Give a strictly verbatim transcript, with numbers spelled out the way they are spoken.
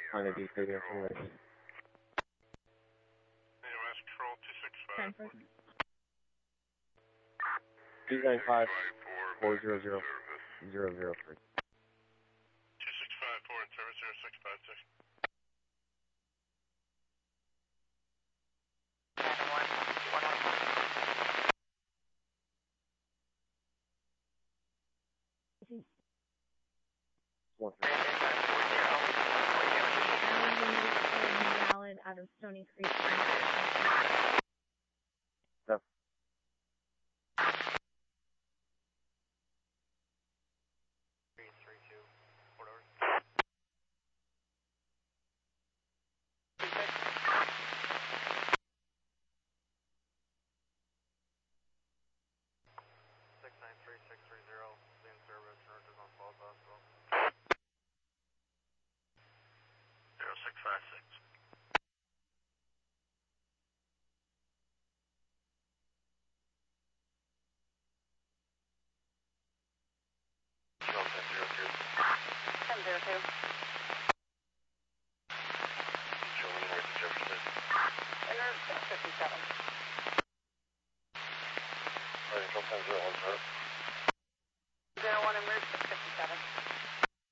Find a deep radio information. A M S control two six five. two nine five, four zero zero, zero zero three. two six five four in service zero six five six. One three. Valid out of Stony Creek. No. Three three two. Four doors. Six nine three six three zero. In service. Roger on Falls Hospital. Zero six five six. ten zero two. Showing where the Jefferson. Inner fifty-seven. Right, ten zero one zero.